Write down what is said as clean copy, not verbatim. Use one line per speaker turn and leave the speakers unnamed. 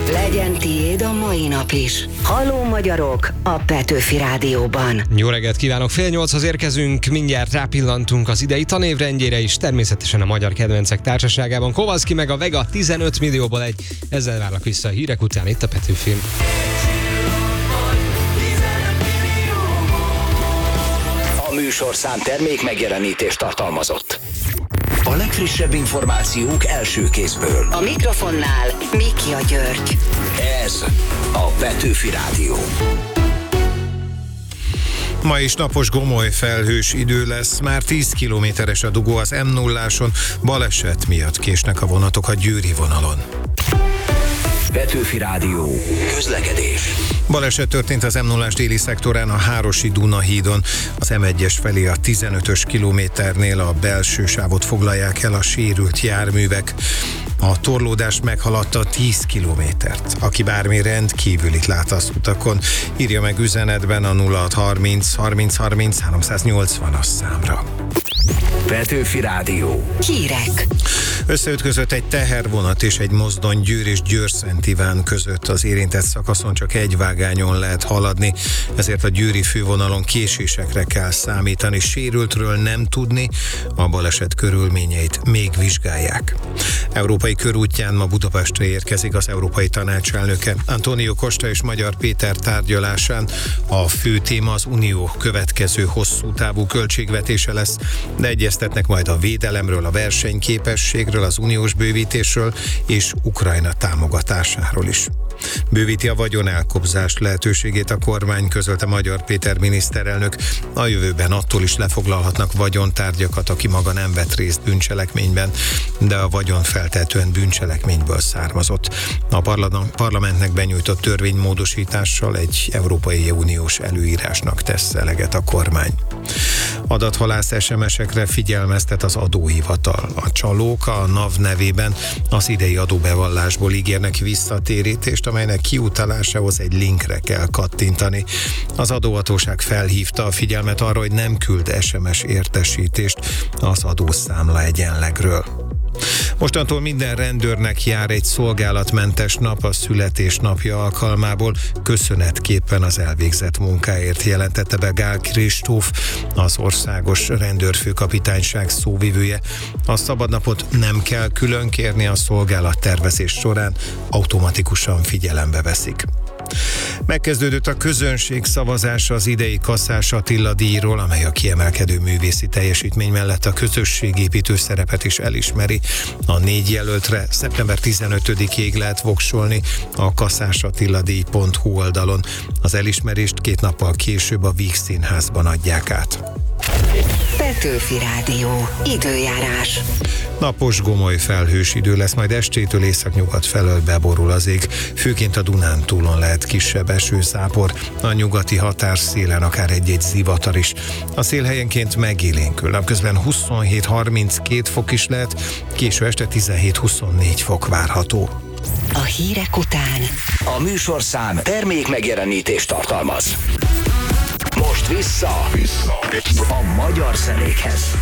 Legyen tiéd a mai nap is. Halló magyarok a Petőfi Rádióban.
Jó reggelt kívánok, 7:30-hoz érkezünk, mindjárt rápillantunk az idei tanévrendjére is, természetesen a Magyar Kedvencek Társaságában. Kowalski meg a Vega 15 millióból egy, ezzel várlak vissza a hírek után itt a Petőfi.
A műsorszám termék megjelenítést tartalmazott. A legfrissebb információk első kézből.
A mikrofonnál Mikja György.
Ez a Petőfi Rádió.
Ma is napos, gomoly, felhős idő lesz, már 10 kilométeres a dugó az M0-áson, baleset miatt késnek a vonatok a Győri vonalon.
Petőfi Rádió. Közlekedés.
Baleset történt az M0-ás déli szektorán a Hárosi Duna hídon. Az M1-es felé a 15-ös kilométernél a belső sávot foglalják el a sérült járművek. A torlódás meghaladta 10 kilométert. Aki bármi rendkívülit lát az utakon, írja meg üzenetben a 0630 30 30 380-as számra.
Petőfi Rádió.
Hírek.
Összeütközött egy tehervonat és egy mozdony Győr és Győr-Szent Iván között. Az érintett szakaszon csak egy vágányon lehet haladni, ezért a győri fővonalon késésekre kell számítani. Sérültről nem tudni, a baleset körülményeit még vizsgálják. Európai körútján ma Budapestre érkezik az Európai Tanács elnöke. Antonio Costa és Magyar Péter tárgyalásán a fő téma az Unió következő hosszú távú költségvetése lesz, de egyeztetnek majd a védelemről, a versenyképességről, az uniós bővítésről és Ukrajna támogatásáról is. Bővíti a vagyonelkobzás lehetőségét a kormány, közölte Magyar Péter miniszterelnök. A jövőben attól is lefoglalhatnak vagyontárgyakat, aki maga nem vett részt bűncselekményben, de a vagyon feltehetően bűncselekményből származott. A parlamentnek benyújtott törvénymódosítással egy Európai Uniós előírásnak tesz eleget a kormány. Adathalász SMS-ekre figyelmeztet az adóhivatal. A csalók a NAV nevében az idei adóbevallásból ígérnek visszatérítést, amelynek kiutalásához egy linkre kell kattintani. Az adóhatóság felhívta a figyelmet arra, hogy nem küld SMS értesítést az adószámla egyenlegről. Mostantól minden rendőrnek jár egy szolgálatmentes nap a születésnapja alkalmából, köszönetképpen az elvégzett munkáért, jelentette be Gál Kristóf, az országos rendőrfőkapitányság szóvivője. A szabadnapot nem kell külön kérni, a szolgálattervezés során automatikusan figyelembe veszik. Megkezdődött a közönség szavazása az idei Kaszás Attila díjról, amely a kiemelkedő művészi teljesítmény mellett a közösségépítő szerepet is elismeri. A 4 jelöltre szeptember 15-ig lehet voksolni a kaszásattiladíj.hu oldalon. Az elismerést 2 nappal később a Víg Színházban adják át.
Petőfi Rádió. Időjárás.
Napos, gomoly, felhős idő lesz, majd estétől északnyugat felől beborul az ég. Főként a Dunántúlon lehet kisebb esőzápor, a nyugati határszélen akár egy-egy zivatar is. A szél helyenként megélénkül, napközben 27-32 fok is lehet, késő este 17-24 fok várható.
A hírek után
A műsorszám termék megjelenítést tartalmaz. Most vissza a magyar zenékhez.